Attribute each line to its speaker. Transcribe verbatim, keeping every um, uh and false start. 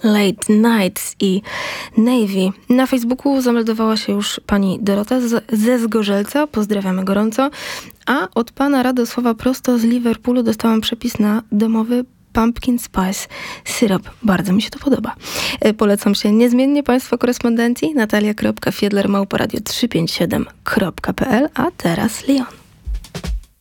Speaker 1: Late Nights i Navy. Na Facebooku zameldowała się już pani Dorota z, ze Zgorzelca. Pozdrawiamy gorąco. A od pana Radosława prosto z Liverpoolu dostałam przepis na domowy pumpkin spice syrop. Bardzo mi się to podoba. Polecam się niezmiennie państwa korespondencji natalia kropka fiedler małpa radio trzysta pięćdziesiąt siedem kropka p l, a teraz Lyon.